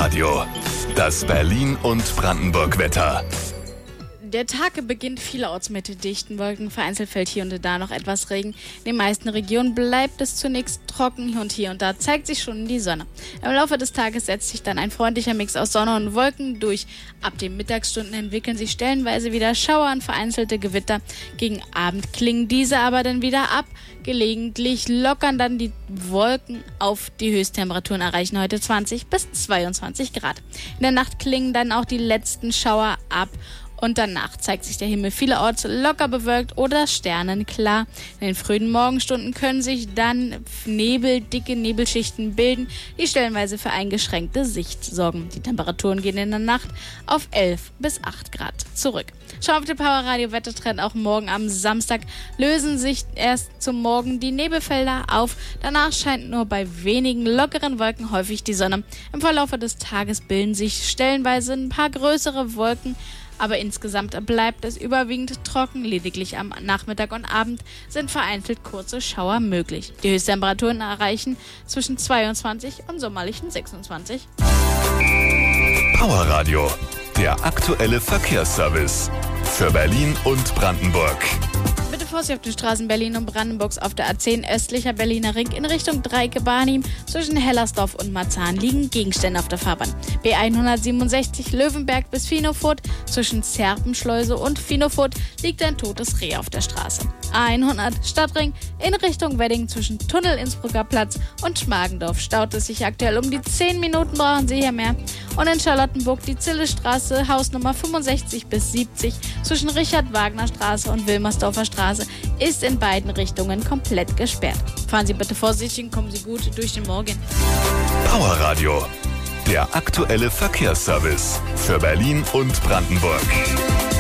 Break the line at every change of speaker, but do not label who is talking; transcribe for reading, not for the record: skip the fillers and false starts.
Powerradio. Das Berlin- und Brandenburg-Wetter.
Der Tag beginnt vielerorts mit dichten Wolken, vereinzelt fällt hier und da noch etwas Regen. In den meisten Regionen bleibt es zunächst trocken und hier und da zeigt sich schon die Sonne. Im Laufe des Tages setzt sich dann ein freundlicher Mix aus Sonne und Wolken durch. Ab den Mittagsstunden entwickeln sich stellenweise wieder Schauer und vereinzelte Gewitter. Gegen Abend klingen diese aber dann wieder ab. Gelegentlich lockern dann die Wolken auf. Die Höchsttemperaturen erreichen heute 20 bis 22 Grad. In der Nacht klingen dann auch die letzten Schauer ab. Und danach zeigt sich der Himmel vielerorts locker bewölkt oder sternenklar. In den frühen Morgenstunden können sich dann dicke Nebelschichten bilden, die stellenweise für eingeschränkte Sicht sorgen. Die Temperaturen gehen in der Nacht auf 11 bis 8 Grad zurück. Schau auf den Powerradio-Wettertrend. Auch morgen am Samstag lösen sich erst zum Morgen die Nebelfelder auf. Danach scheint nur bei wenigen lockeren Wolken häufig die Sonne. Im Verlauf des Tages bilden sich stellenweise ein paar größere Wolken. Aber insgesamt bleibt es überwiegend trocken. Lediglich am Nachmittag und Abend sind vereinzelt kurze Schauer möglich. Die Höchsttemperaturen erreichen zwischen 22 und sommerlichen 26.
Powerradio, der aktuelle Verkehrsservice für Berlin und Brandenburg.
Bitte Vorsicht auf den Straßen Berlin und Brandenburgs. Auf der A10 östlicher Berliner Ring in Richtung Dreieck-Barnim zwischen Hellersdorf und Marzahn liegen Gegenstände auf der Fahrbahn. B167 Löwenberg bis Finofurt zwischen Zerpenschleuse und Finofurt liegt ein totes Reh auf der Straße. A100 Stadtring in Richtung Wedding zwischen Tunnel Innsbrucker Platz und Schmargendorf staut es sich aktuell um die 10 Minuten, brauchen Sie hier mehr. Und in Charlottenburg die Zillestraße, Hausnummer 65 bis 70 zwischen Richard-Wagner-Straße und Wilmersdorfer Straße ist in beiden Richtungen komplett gesperrt. Fahren Sie bitte vorsichtig und kommen Sie gut durch den Morgen.
Powerradio, der aktuelle Verkehrsservice für Berlin und Brandenburg.